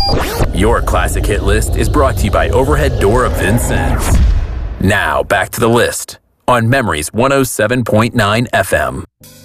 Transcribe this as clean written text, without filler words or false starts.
Your classic hit list is brought to you by Overhead Door of Vincennes. Now, back to the list on Memories 107.9 FM.